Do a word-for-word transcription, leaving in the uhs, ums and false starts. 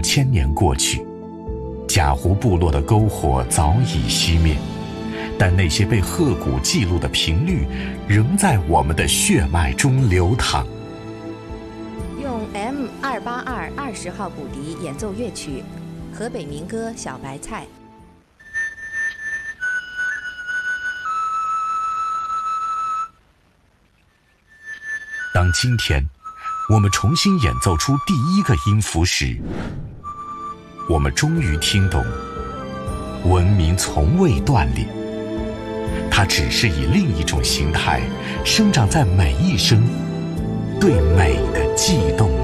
千年过去，贾湖部落的篝火早已熄灭，但那些被鹤鼓记录的频率仍在我们的血脉中流淌。 用 M 二八二二十号骨笛演奏乐曲，河北民歌《小白菜》。 当今天我们重新演奏出第一个音符时，我们终于听懂，文明从未断裂，它只是以另一种形态生长在每一声对美的悸动。